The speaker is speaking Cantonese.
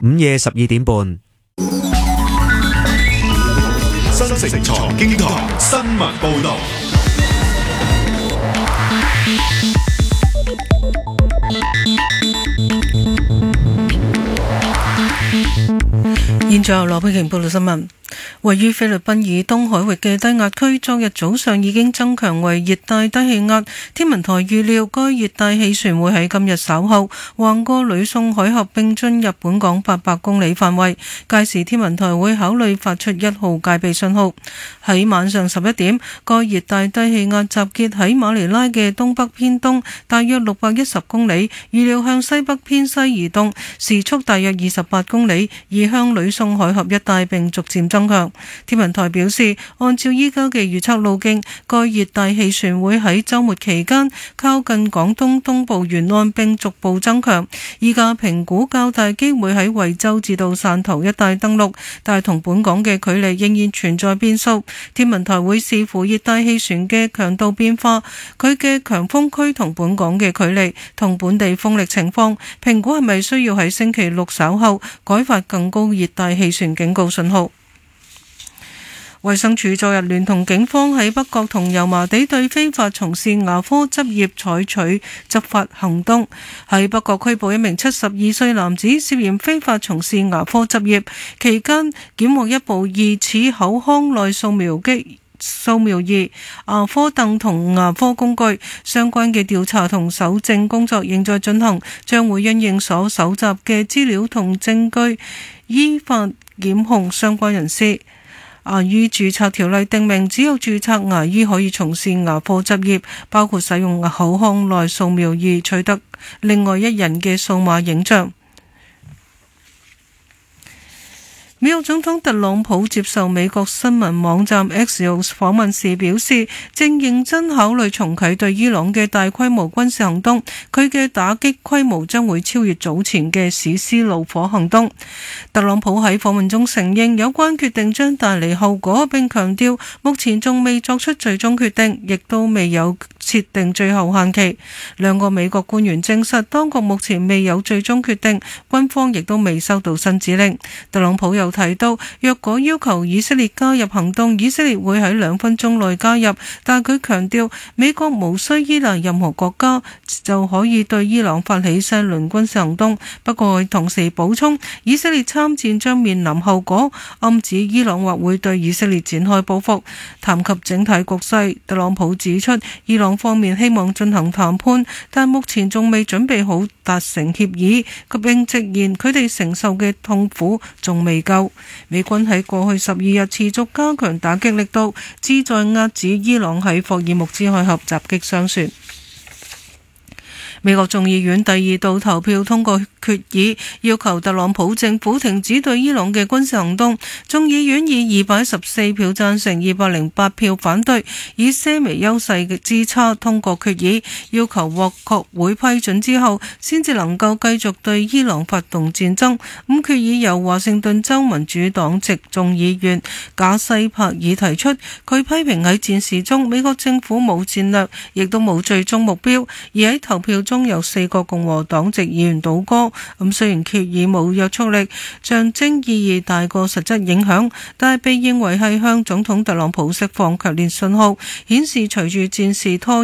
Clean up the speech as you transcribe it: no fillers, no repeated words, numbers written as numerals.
午夜12點半。 新城財經台新聞報道。 現在由羅佩瓊報道新聞。位於菲律賓以東海域嘅低壓區，昨日早上已經增強為熱帶低氣壓。天文台預料該熱帶氣旋會喺今日稍後橫過呂宋海峽並進入本港800公里範圍，屆時天文台會考慮發出1號戒備信號。喺晚上11點，該熱帶低氣壓集結喺馬尼拉嘅東北偏東，大約610公里，預料向西北偏西移動，時速大約28公里，移向呂宋海峽一帶並逐漸增強。天文台表示，按照依家嘅預測路徑，該熱帶氣旋會喺週末期間靠近廣東東部沿岸並逐步增強。依家評估較大機會喺惠州至到汕頭一帶登陸，但係同本港嘅距離仍然存在變數。天文台會視乎熱帶氣旋嘅強度變化、佢嘅強風區同本港嘅距離同本地風力情況，評估係咪需要喺星期六稍後改發更高熱帶氣旋警告信號。衛生署昨日聯同警方喺北角同油麻地對非法從事牙科執業採取執法行動，喺北角拘捕一名72歲男子，涉嫌非法從事牙科執業，期間檢獲一部疑似口腔內掃描儀、牙科凳同牙科工具，相關嘅調查同搜證工作仍在進行，將會因應所搜集嘅資料同證據，依法檢控相關人士。牙醫註冊條例訂明，只有註冊牙醫可以從事牙科執業，包括使用口腔內掃描儀取得另外一人嘅數碼影像。美國總統特朗普接受美國新聞網站 Axios 訪問時表示，正認真考慮重啟對伊朗嘅大規模軍事行動，佢嘅打擊規模將會超越早前嘅史詩怒火行動。特朗普喺訪問中承認有關決定將帶嚟後果，並強調目前仲未作出最終決定，亦都未有設定最後限期。兩個美國官員證實，當局目前未有最終決定，軍方亦都未收到新指令。特朗普又提到，若果要求以色列加入行動，以色列會喺2分鐘內加入，但佢強調美國無需依賴任何國家就可以對伊朗發起新一輪軍事行動。不過佢同時補充，以色列參戰將面臨後果，暗指伊朗或會對以色列展開報復。談及整體局勢，特朗普指出，伊朗方面希望進行談判，但目前仲未準備好達成協議，並直言佢哋承受嘅痛苦仲未夠。美軍喺過去12日持續加強打擊力度，旨在遏止伊朗喺霍爾木茲海峽襲擊商船。美國眾議院第2度投票通過決議，要求特朗普政府停止對伊朗嘅軍事行動。眾議院以214票贊成、208票反對，以些微優勢之差通過決議，要求獲國會批准之後，先至能夠繼續對伊朗發動戰爭。決議由華盛頓州民主黨籍眾議員賈西柏爾提出，佢批評喺戰事中，美國政府冇戰略，亦都冇最終目標，而喺投票中有4個共和黨籍議員倒戈。雖然決議冇約束力，象徵意義大過實質影響，但係被認為係向總統特朗普釋放強烈信號，顯示隨住戰事拖